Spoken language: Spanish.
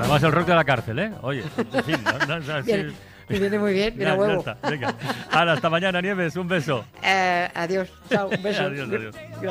Además el rock de la cárcel, ¿eh? Oye, en fin, Bien, me viene muy bien, mira huevo. Ya está. Venga. Hasta mañana, Nieves, un beso. Adiós, chao, un beso. Adiós.